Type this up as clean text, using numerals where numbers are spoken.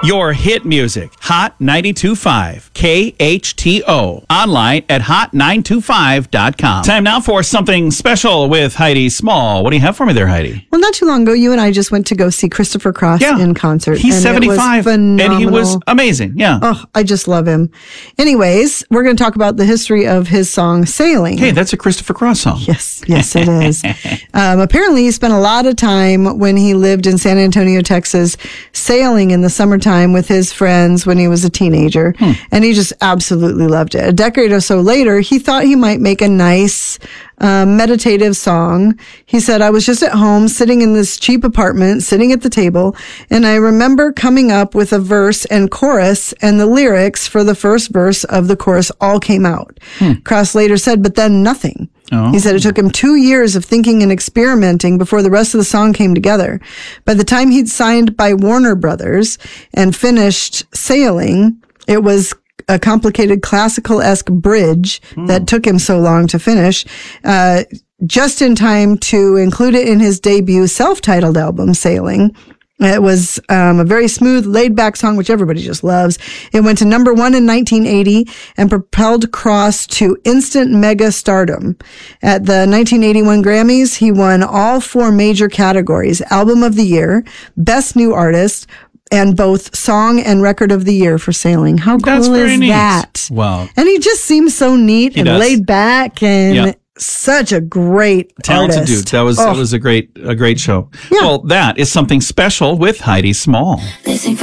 Your hit music, Hot 92.5, KHTO. Online at hot925.com. Time now for something special with Heidi Small. What do you have for me there, Heidi? Well, not too long ago, you and I just went to go see Christopher Cross in concert. He's 75, and he was amazing. Yeah. Oh, I just love him. Anyways, we're going to talk about the history of his song, Sailing. Hey, that's a Christopher Cross song. Yes, it is. Apparently, he spent a lot of time when he lived in San Antonio, Texas, sailing in the summertime with his friends when he was a teenager. And he just absolutely loved it. A decade or so later, he thought he might make a nice meditative song. He said, I was just at home sitting in this cheap apartment, sitting at the table, and I remember coming up with a verse and chorus, and the lyrics for the first verse of the chorus all came out. Cross later said, but then nothing. He said it took him 2 years of thinking and experimenting before the rest of the song came together. By the time he'd signed by Warner Brothers and finished Sailing, it was a complicated classical-esque bridge that took him so long to finish, just in time to include it in his debut self-titled album, Sailing. It was a very smooth, laid-back song, which everybody just loves. It went to number 1 in 1980 and propelled Cross to instant mega stardom. At the 1981 Grammys, he won all 4 major categories: Album of the Year, Best New Artist, and both Song and Record of the Year for Sailing. How cool is that? Wow. And he just seems so neat and laid back and such a great talented artist. Dude. That was a great show. Yeah. Well, that is something special with Heidi Small.